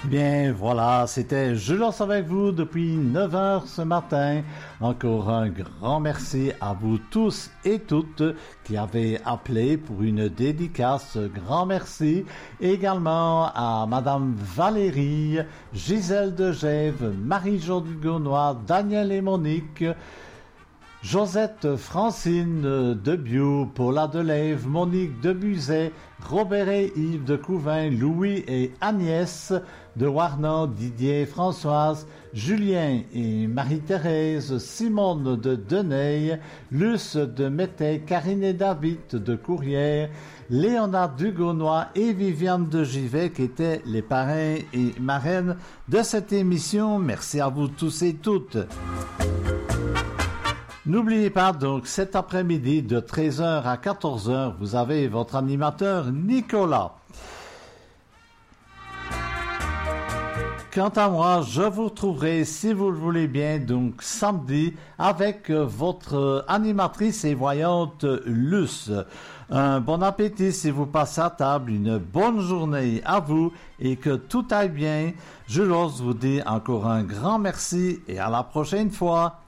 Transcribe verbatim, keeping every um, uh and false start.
Bien, voilà, c'était Je lance avec vous depuis neuf heures ce matin. Encore un grand merci à vous tous et toutes qui avez appelé pour une dédicace. Grand merci également à Madame Valérie, Gisèle de Gève, Marie-Jo Dugonois, Daniel et Monique, Josette Francine de Biou, Paula Delève, Monique de Buzet, Robert et Yves de Couvin, Louis et Agnès de Warnan, Didier et Françoise, Julien et Marie-Thérèse, Simone de Deney, Luce de Métais, Karine et David de Courrières, Léonard Dugonois et Viviane de Givet qui étaient les parrains et marraines de cette émission. Merci à vous tous et toutes. N'oubliez pas donc cet après-midi de treize heures à quatorze heures, vous avez votre animateur Nicolas. Quant à moi, je vous retrouverai, si vous le voulez bien, donc samedi, avec votre animatrice et voyante Luce. Un bon appétit si vous passez à table, une bonne journée à vous et que tout aille bien. Je l'ose vous dire encore un grand merci et à la prochaine fois.